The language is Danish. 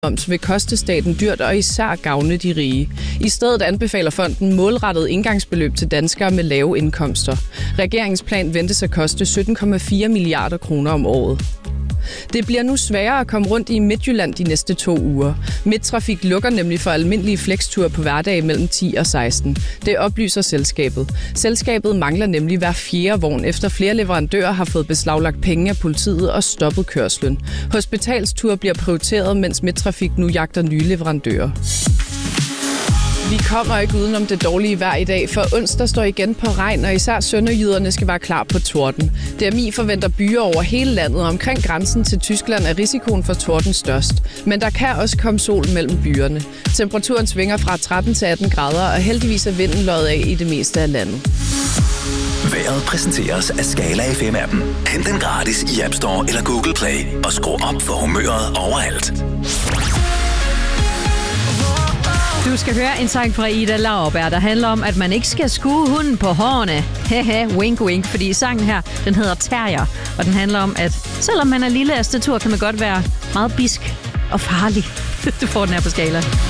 moms vil koste staten dyrt og især gavne de rige. I stedet anbefaler fonden målrettet indgangsbeløb til danskere med lave indkomster. Regeringens plan ventes at koste 17,4 milliarder kroner om året. Det bliver nu sværere at komme rundt i Midtjylland de næste 2 uger. Midttrafik lukker nemlig for almindelige flexture på hverdage mellem 10 og 16. Det oplyser selskabet. Selskabet mangler nemlig hver 4. vogn, efter flere leverandører har fået beslaglagt penge af politiet og stoppet kørslen. Hospitalsture bliver prioriteret, mens Midttrafik nu jagter nye leverandører. Vi kommer ikke udenom det dårlige vejr i dag, for onsdag står igen på regn, og især sønderjyderne skal være klar på torden. DMI forventer byer over hele landet, og omkring grænsen til Tyskland er risikoen for torden størst. Men der kan også komme sol mellem byerne. Temperaturen svinger fra 13 til 18 grader, og heldigvis er vinden løjet af i det meste af landet. Vejret præsenteres af Skala FM-appen. Hent den gratis i App Store eller Google Play, og skru op for humøret overalt. Du skal høre en sang fra Ida Lauerberg, der handler om, at man ikke skal skue hunden på hårene. Hehe, wink wink, fordi sangen her, den hedder Terrier. Og den handler om, at selvom man er lille af statur, kan man godt være meget bisk og farlig. Du får den her på Skala.